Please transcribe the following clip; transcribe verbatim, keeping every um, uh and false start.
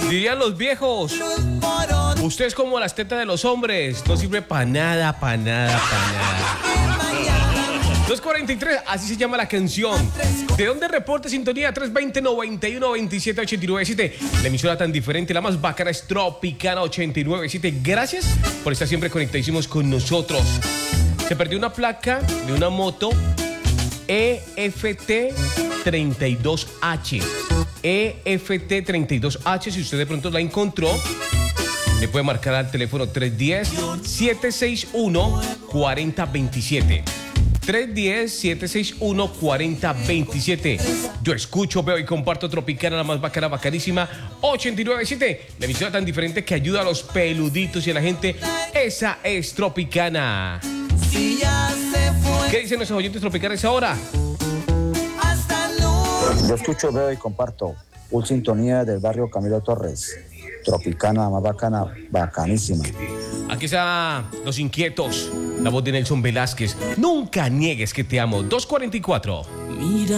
Dirían los viejos, usted es como las tetas de los hombres, no sirve para nada, para nada, para nada. dos cuarenta y tres, así se llama la canción. ¿De dónde reporta sintonía? tres veinte, noventa y uno, veintisiete, ochenta y nueve siete. La emisora tan diferente, la más bacana es Tropicana ochenta y nueve siete. Gracias por estar siempre conectadísimos con nosotros. Se perdió una placa de una moto E F T treinta y dos H. E F T treinta y dos H, si usted de pronto la encontró, le puede marcar al teléfono tres uno cero, siete seis uno, cuatro cero dos siete. tres uno cero, siete seis uno, cuatro cero dos siete. Yo escucho, veo y comparto Tropicana, la más bacana, bacanísima, ochenta y nueve siete. La emisora tan diferente que ayuda a los peluditos y a la gente. Esa es Tropicana. Si ya se fue. ¿Qué dicen nuestros oyentes tropicales ahora? Yo escucho, veo y comparto. Full sintonía del barrio Camilo Torres. Tropicana, más bacana, bacanísima. Aquí está Los Inquietos, la voz de Nelson Velázquez. Nunca niegues que te amo. dos cuarenta y cuatro. Mira.